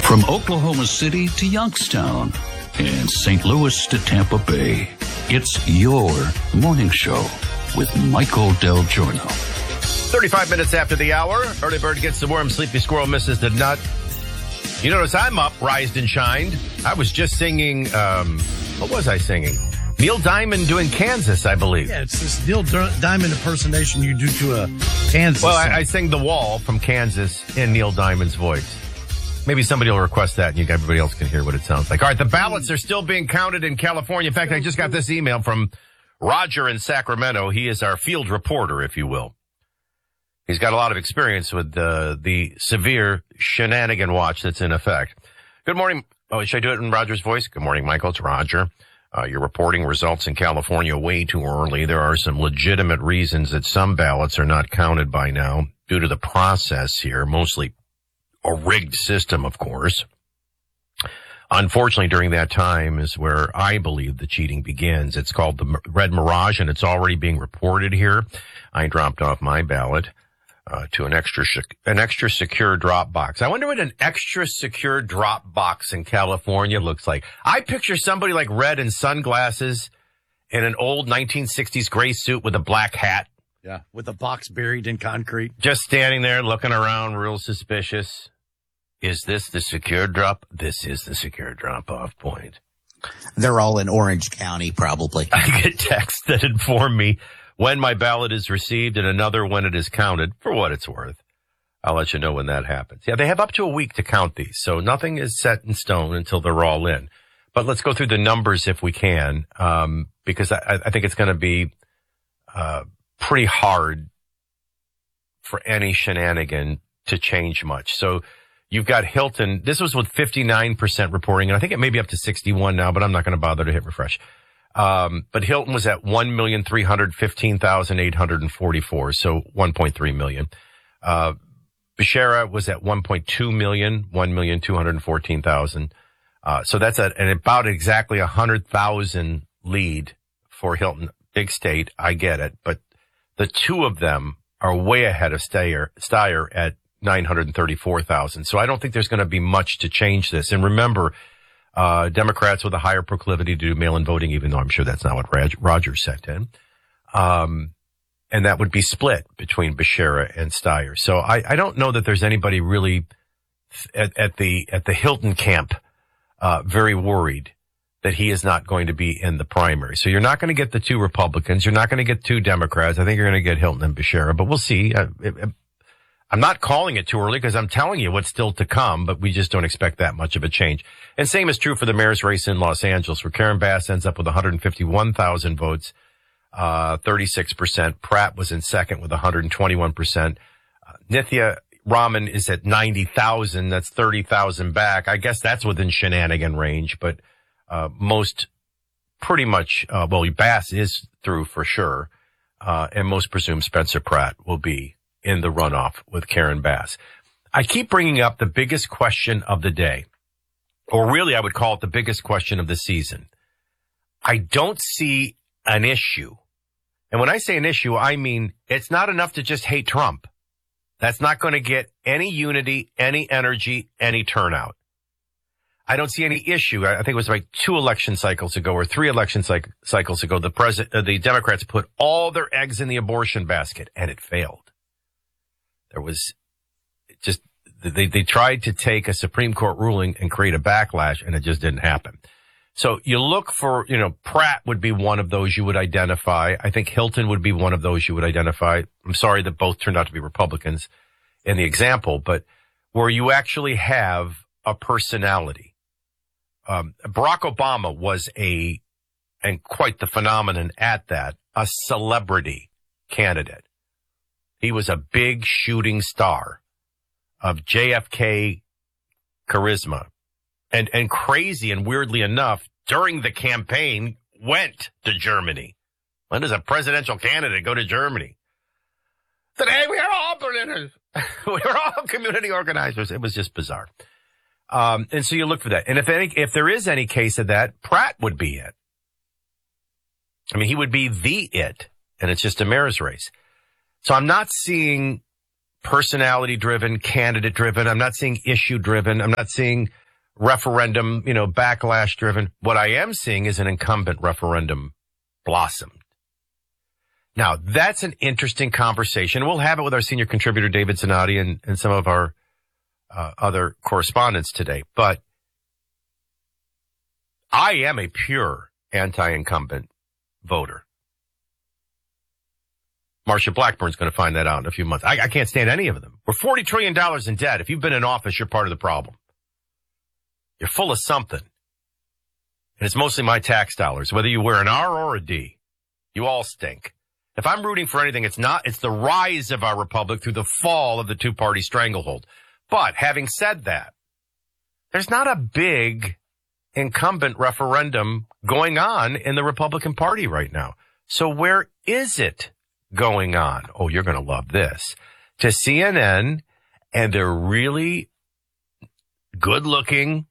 From Oklahoma City to Youngstown and St. Louis to Tampa Bay, it's your morning show with Michael Del Giorno. 35 minutes after the hour, early bird gets the worm, sleepy squirrel misses the nut. You notice I'm up, rised and shined. I was just singing, what was I singing? Neil Diamond doing Kansas, I believe. Yeah, it's this Neil Diamond impersonation you do to a Kansas Well, song. I sang The Wall from Kansas in Neil Diamond's voice. Maybe somebody will request that and everybody else can hear what it sounds like. All right, the ballots are still being counted in California. In fact, I just got this email from Roger in Sacramento. He is our field reporter, if you will. He's got a lot of experience with the severe shenanigan watch that's in effect. Good morning. Oh, should I do it in Roger's voice? Good morning, Michael. It's Roger. You're reporting results in California way too early. There are some legitimate reasons that some ballots are not counted by now due to the process here, mostly a rigged system, of course. Unfortunately, during that time is where I believe the cheating begins. It's called the Red Mirage, and it's already being reported here. I dropped off my ballot to an extra secure drop box. I wonder what an extra secure drop box in California looks like. I picture somebody like Red in sunglasses in an old 1960s gray suit with a black hat. Yeah, with a box buried in concrete. Just standing there looking around real suspicious. Is this the secure drop? This is the secure drop-off point. They're all in Orange County, probably. I get texts that inform me when my ballot is received and another when it is counted, for what it's worth. I'll let you know when that happens. Yeah, they have up to a week to count these, so nothing is set in stone until they're all in. But let's go through the numbers if we can, because I think it's going to be pretty hard for any shenanigan to change much. So you've got Hilton. This was with 59% reporting, and I think it may be up to 61 now, but I'm not going to bother to hit refresh. But Hilton was at 1,315,844, so 1.3 million. Beshara was at 1.2 million, 1,214,000. So that's an about exactly 100,000 lead for Hilton. Big state, I get it, but the two of them are way ahead of Steyer at 934,000. So I don't think there's going to be much to change this. And remember, Democrats with a higher proclivity to do mail-in voting, even though I'm sure that's not what Roger sent in. And that would be split between Beshara and Steyer. So I don't know that there's anybody really at the Hilton camp, very worried that he is not going to be in the primary. So you're not going to get the two Republicans. You're not going to get two Democrats. I think you're going to get Hilton and Beshara, but we'll see. I'm not calling it too early because I'm telling you what's still to come, but we just don't expect that much of a change. And same is true for the mayor's race in Los Angeles, where Karen Bass ends up with 151,000 votes, 36%. Pratt was in second with 121%. Nithya Raman is at 90,000. That's 30,000 back. I guess that's within shenanigan range, but most pretty much, Bass is through for sure, and most presume Spencer Pratt will be in the runoff with Karen Bass. I keep bringing up the biggest question of the day, or really I would call it the biggest question of the season. I don't see an issue. And when I say an issue, I mean it's not enough to just hate Trump. That's not going to get any unity, any energy, any turnout. I don't see any issue. I think it was like 2 election cycles ago or 3 election cycles ago, the Democrats put all their eggs in the abortion basket, and it failed. There was just, they tried to take a Supreme Court ruling and create a backlash, and it just didn't happen. So you look for, Pratt would be one of those you would identify. I think Hilton would be one of those you would identify. I'm sorry that both turned out to be Republicans in the example, but where you actually have a personality. Barack Obama was and quite the phenomenon at that, a celebrity candidate. He was a big shooting star of JFK charisma and crazy and weirdly enough during the campaign went to Germany. When does a presidential candidate go to Germany? Said, hey, we are all Berliners. We're all community organizers. It was just bizarre. And so you look for that. And if there is any case of that, Pratt would be it. I mean, he would be the it. And it's just a mayor's race. So I'm not seeing personality driven, candidate driven. I'm not seeing issue driven. I'm not seeing referendum, backlash driven. What I am seeing is an incumbent referendum blossomed. Now, that's an interesting conversation. We'll have it with our senior contributor, David Zanotti, and some of our other correspondents today. But I am a pure anti-incumbent voter. Marsha Blackburn's going to find that out in a few months. I can't stand any of them. We're $40 trillion in debt. If you've been in office, you're part of the problem. You're full of something. And it's mostly my tax dollars, whether you wear an R or a D. You all stink. If I'm rooting for anything, it's the rise of our republic through the fall of the two-party stranglehold. But having said that, there's not a big incumbent referendum going on in the Republican Party right now. So where is it going on? Oh, you're going to love this. To CNN and their really good-looking,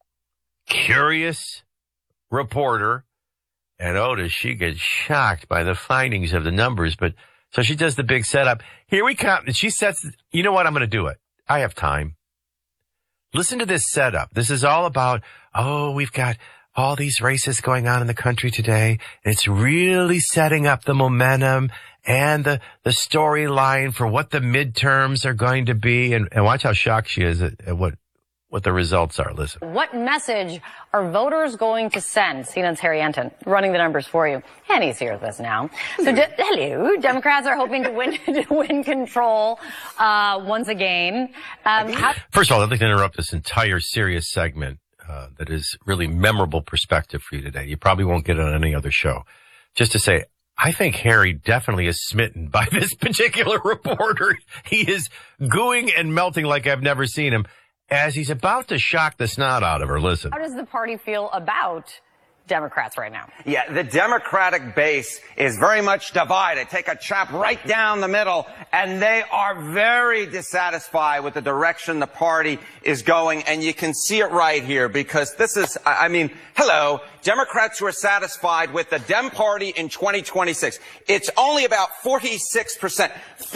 curious reporter, and does she get shocked by the findings of the numbers. But so she does the big setup. Here we come. And she sets, you know what? I'm going to do it. I have time. Listen to this setup. This is all about, we've got all these races going on in the country today. It's really setting up the momentum and the storyline for what the midterms are going to be. And watch how shocked she is at what the results are. Listen. What message are voters going to send? CNN's Harry Anton running the numbers for you. And he's here with us now. So, hello. Democrats are hoping to win control once again. First of all, I'd like to interrupt this entire serious segment that is really memorable perspective for you today. You probably won't get it on any other show. Just to say, I think Harry definitely is smitten by this particular reporter. He is gooing and melting like I've never seen him, as he's about to shock the snot out of her. Listen. How does the party feel about Democrats right now? Yeah, the Democratic base is very much divided. Take a chop right down the middle, and they are very dissatisfied with the direction the party is going. And you can see it right here, because this is, hello, Democrats who are satisfied with the Dem Party in 2026. It's only about 46%.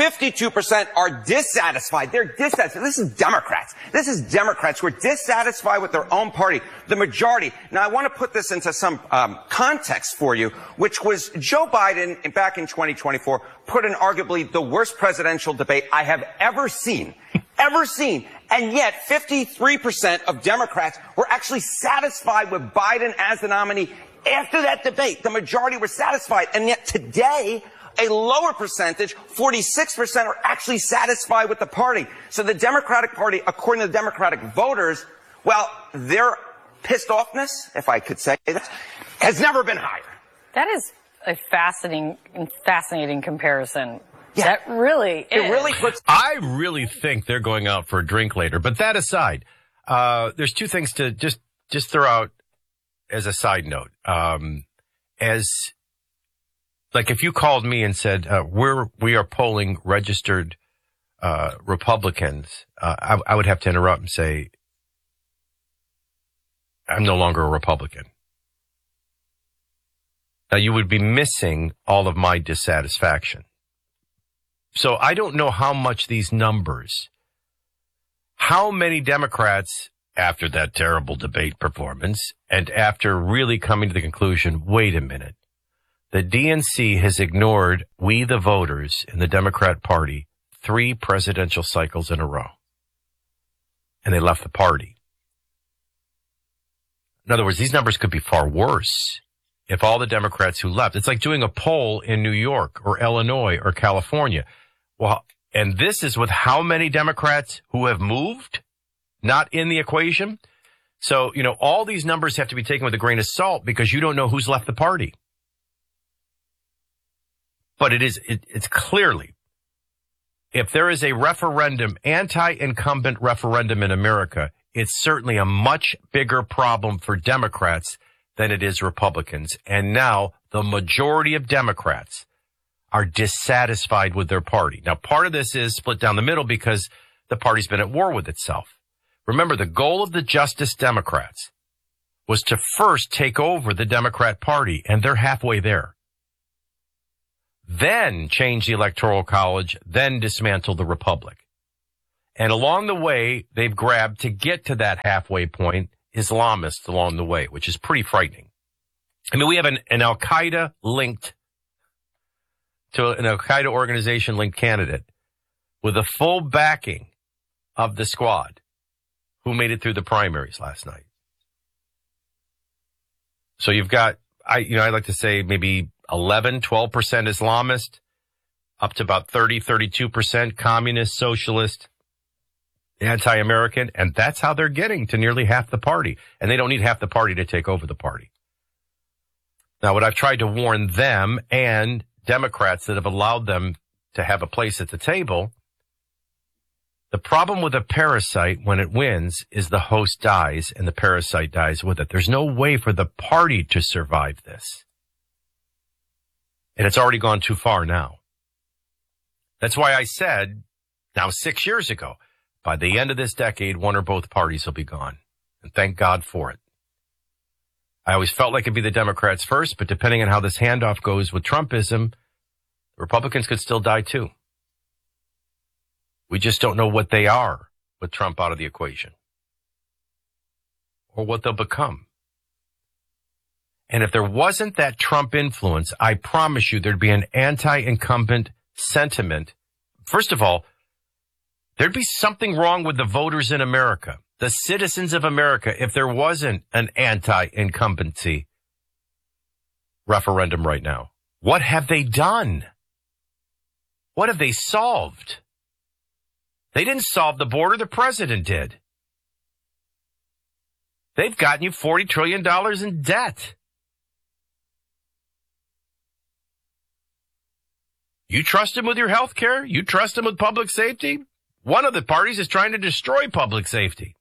52% are dissatisfied. They're dissatisfied. This is Democrats. This is Democrats who are dissatisfied with their own party. The majority. Now, I want to put this into some context for you, which was Joe Biden back in 2024 put in arguably the worst presidential debate I have ever seen. And yet 53% of Democrats were actually satisfied with Biden as the nominee after that debate. The majority were satisfied. And yet today, a lower percentage, 46%, are actually satisfied with the party. So the Democratic Party, according to the Democratic voters, well, their pissed offness, if I could say that, has never been higher. That is a fascinating comparison. Yeah. That really is. It really puts... I really think they're going out for a drink later. But that aside, there's two things to just throw out as a side note. If you called me and said, we are polling registered Republicans, I would have to interrupt and say, I'm no longer a Republican. Now, you would be missing all of my dissatisfaction. So I don't know how much these numbers, how many Democrats, after that terrible debate performance and after really coming to the conclusion, wait a minute, the DNC has ignored we the voters in the Democrat Party 3 presidential cycles in a row. And they left the party. In other words, these numbers could be far worse if all the Democrats who left, it's like doing a poll in New York or Illinois or California. Well, and this is with how many Democrats who have moved, not in the equation. So, all these numbers have to be taken with a grain of salt because you don't know who's left the party. But it's clearly, if there is a referendum, anti-incumbent referendum in America, it's certainly a much bigger problem for Democrats than it is Republicans. And now the majority of Democrats are dissatisfied with their party. Now, part of this is split down the middle because the party's been at war with itself. Remember, the goal of the Justice Democrats was to first take over the Democrat Party, and they're halfway there. then change the Electoral College, then dismantle the Republic. And along the way, they've grabbed, to get to that halfway point, Islamists along the way, which is pretty frightening. I mean, we have an Al-Qaeda linked to an Al-Qaeda organization linked candidate with the full backing of the squad who made it through the primaries last night. So you've got, I'd like to say maybe 11, 12% Islamist, up to about 30, 32% communist, socialist, anti-American. And that's how they're getting to nearly half the party. And they don't need half the party to take over the party. Now, what I've tried to warn them and Democrats that have allowed them to have a place at the table, the problem with a parasite when it wins is the host dies and the parasite dies with it. There's no way for the party to survive this. And it's already gone too far now. That's why I said, now 6 years ago, by the end of this decade, one or both parties will be gone. And thank God for it. I always felt like it'd be the Democrats first, but depending on how this handoff goes with Trumpism, Republicans could still die too. We just don't know what they are with Trump out of the equation or what they'll become. And if there wasn't that Trump influence, I promise you there'd be an anti-incumbent sentiment. First of all, there'd be something wrong with the voters in America, the citizens of America, if there wasn't an anti-incumbency referendum right now. What have they done? What have they solved? They didn't solve the border. The president did. They've gotten you $40 trillion in debt. You trust him with your health care? You trust him with public safety? One of the parties is trying to destroy public safety.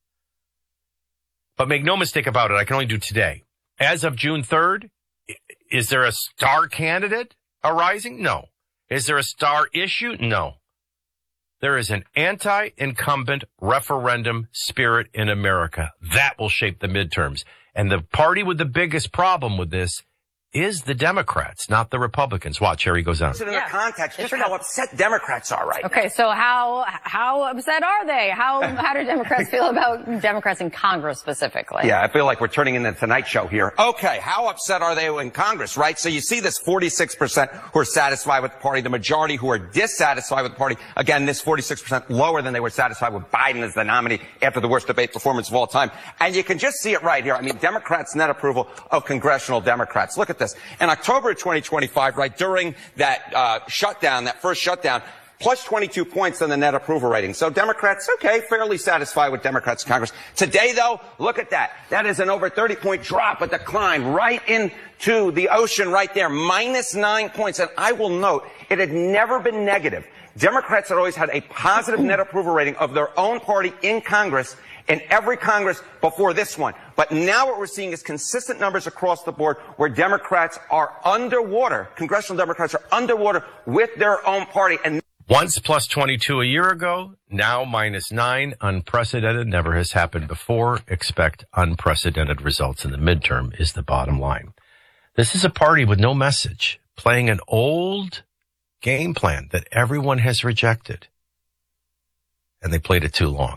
But make no mistake about it, I can only do today. As of June 3rd, is there a star candidate arising? No. Is there a star issue? No. There is an anti-incumbent referendum spirit in America. That will shape the midterms. And the party with the biggest problem with this is the Democrats, not the Republicans. Watch, here he goes on. In the context, just how upset Democrats are right now. Okay, so how upset are they? How do Democrats feel about Democrats in Congress specifically? Yeah, I feel like we're turning into the Tonight Show here. Okay, how upset are they in Congress, right? So you see this 46% who are satisfied with the party, the majority who are dissatisfied with the party. Again, this 46% lower than they were satisfied with Biden as the nominee after the worst debate performance of all time. And you can just see it right here. I mean, Democrats' net approval of congressional Democrats. Look at this. In October of 2025, right during that shutdown, that first shutdown, plus 22 points on the net approval rating. So Democrats, okay, fairly satisfied with Democrats in Congress. Today, though, look at that. That is an over 30-point drop, a decline right into the ocean right there, minus 9 points. And I will note, it had never been negative. Democrats had always had a positive net approval rating of their own party in Congress in every Congress before this one. But now what we're seeing is consistent numbers across the board where Democrats are underwater. Congressional Democrats are underwater with their own party. And once plus 22 a year ago, now minus 9. Unprecedented, never has happened before. Expect unprecedented results in the midterm is the bottom line. This is a party with no message, playing an old game plan that everyone has rejected. And they played it too long.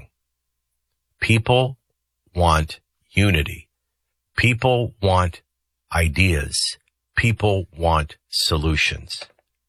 People want unity. People want ideas. People want solutions.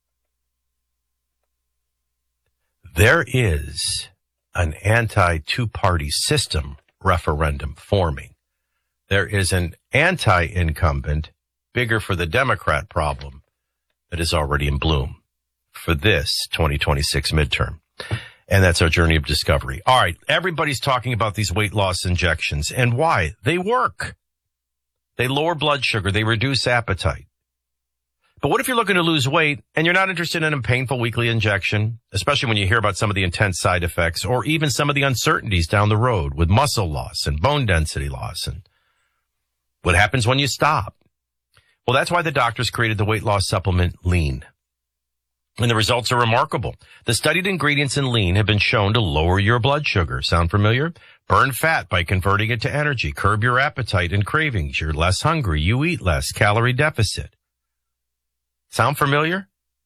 There is an anti-two-party system referendum forming. There is an anti-incumbent, bigger for the Democrat problem that is already in bloom for this 2026 midterm. And that's our journey of discovery. All right. Everybody's talking about these weight loss injections and why. They work. They lower blood sugar. They reduce appetite. But what if you're looking to lose weight and you're not interested in a painful weekly injection, especially when you hear about some of the intense side effects or even some of the uncertainties down the road with muscle loss and bone density loss and what happens when you stop? Well, that's why the doctors created the weight loss supplement Lean. And the results are remarkable. The studied ingredients in Lean have been shown to lower your blood sugar. Sound familiar? Burn fat by converting it to energy. Curb your appetite and cravings. You're less hungry. You eat less. Calorie deficit. Sound familiar?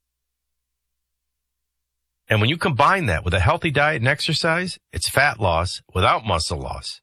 And when you combine that with a healthy diet and exercise, it's fat loss without muscle loss.